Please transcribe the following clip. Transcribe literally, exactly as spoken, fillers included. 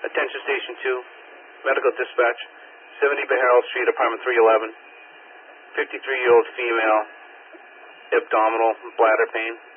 Attention Station two, medical dispatch, seventy Harold Street, apartment three eleven, fifty-three-year-old female, abdominal bladder pain.